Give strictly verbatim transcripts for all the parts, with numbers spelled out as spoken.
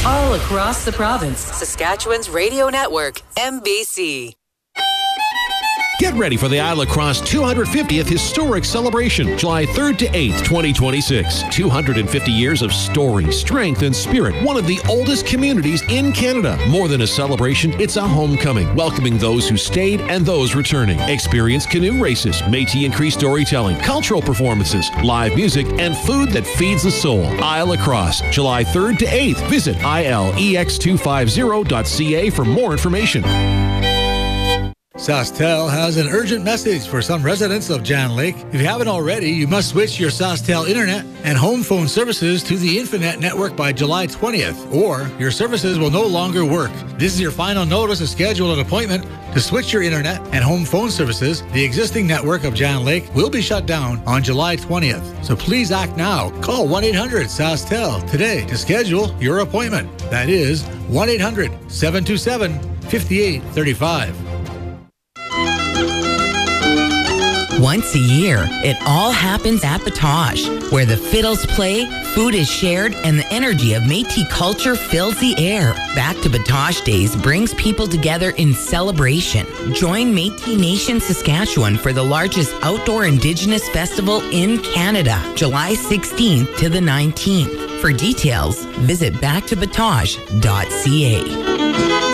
All across the province. Saskatchewan's radio network, M B C. Get ready for the Isle La Crosse two hundred fiftieth Historic Celebration, July third to eighth, twenty twenty-six. two hundred fifty years of story, strength, and spirit. One of the oldest communities in Canada. More than a celebration, it's a homecoming, welcoming those who stayed and those returning. Experience canoe races, Métis and Cree storytelling, cultural performances, live music, and food that feeds the soul. Isle La Crosse, July third to eighth. Visit I L E X two fifty dot C A for more information. SaskTel has an urgent message for some residents of Jan Lake. If you haven't already, you must switch your SaskTel internet and home phone services to the Infinet network by July twentieth, or your services will no longer work. This is your final notice to schedule an appointment to switch your internet and home phone services. The existing network of Jan Lake will be shut down on July twentieth, so please act now. Call one eight hundred SaskTel today to schedule your appointment. That is one eight hundred seven two seven five eight three five. Once a year, it all happens at Batoche, where the fiddles play, food is shared, and the energy of Métis culture fills the air. Back to Batoche Days brings people together in celebration. Join Métis Nation Saskatchewan for the largest outdoor Indigenous festival in Canada, July sixteenth to the nineteenth. For details, visit back to batoche dot C A.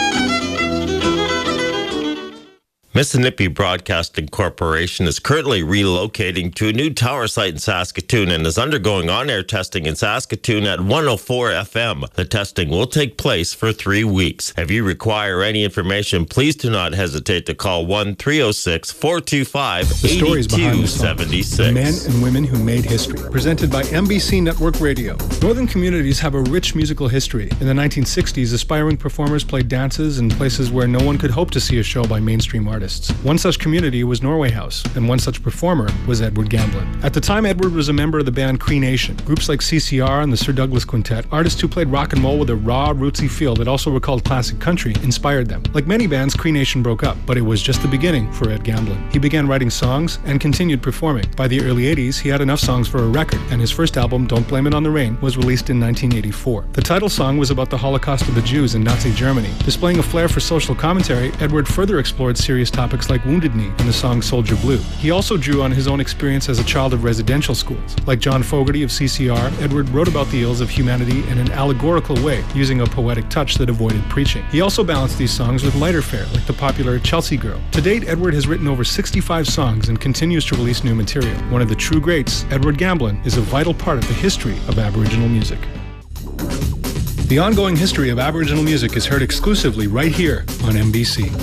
Mississippi Broadcasting Corporation is currently relocating to a new tower site in Saskatoon and is undergoing on-air testing in Saskatoon at one oh four F M. The testing will take place for three weeks. If you require any information, please do not hesitate to call one three oh six, four two five, eight two seven six. The men and women who made history. Presented by M B C Network Radio. Northern communities have a rich musical history. In the nineteen sixties, aspiring performers played dances in places where no one could hope to see a show by mainstream artists. One such community was Norway House, and one such performer was Edward Gamblin. At the time, Edward was a member of the band Cree Nation. Groups like C C R and the Sir Douglas Quintet, artists who played rock and roll with a raw, rootsy feel that also recalled classic country, inspired them. Like many bands, Cree Nation broke up, but it was just the beginning for Ed Gamblin. He began writing songs and continued performing. By the early eighties, he had enough songs for a record, and his first album, Don't Blame It on the Rain, was released in nineteen eighty-four. The title song was about the Holocaust of the Jews in Nazi Germany. Displaying a flair for social commentary, Edward further explored serious topics like Wounded Knee in the song Soldier Blue. He also drew on his own experience as a child of residential schools. Like John Fogerty of C C R, Edward wrote about the ills of humanity in an allegorical way, using a poetic touch that avoided preaching. He also balanced these songs with lighter fare, like the popular Chelsea Girl. To date, Edward has written over sixty-five songs and continues to release new material. One of the true greats, Edward Gamblin, is a vital part of the history of Aboriginal music. The ongoing history of Aboriginal music is heard exclusively right here on M B C.